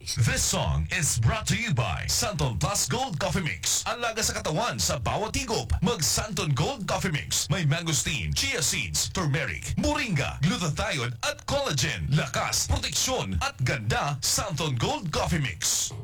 This song is brought to you by Santon Plus Gold Coffee Mix. Ang laga sa katawan sa bawat higop. Mag Santon Gold Coffee Mix. May mangosteen, chia seeds, turmeric, moringa, glutathione at collagen. Lakas, proteksyon at ganda. Santon Gold Coffee Mix.